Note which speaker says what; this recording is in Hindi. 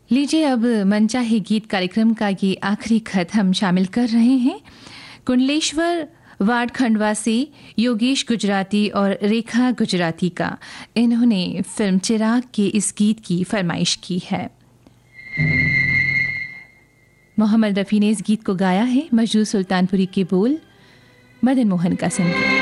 Speaker 1: लीजिए अब मनचाहे गीत कार्यक्रम का ये आखिरी खत हम शामिल कर रहे हैं। कुंडलेश्वर वार्ड खंडवा से योगेश गुजराती और रेखा गुजराती का। इन्होंने फिल्म चिराग के इस गीत की फरमाइश की है। मोहम्मद रफ़ी ने इस गीत को गाया है। मजदूर सुल्तानपुरी के बोल मदन मोहन का संगीत।